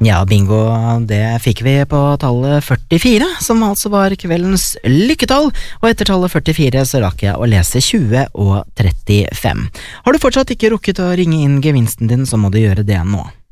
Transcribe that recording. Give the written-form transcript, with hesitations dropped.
Ja, bingo, det fikk vi på tallet 44, som altså var kveldens lykketall, og etter tallet 44 så rakk jeg å lese 20 og 35. Har du fortsatt ikke rukket å ringe inn gevinsten din, så må du gjøre det nå.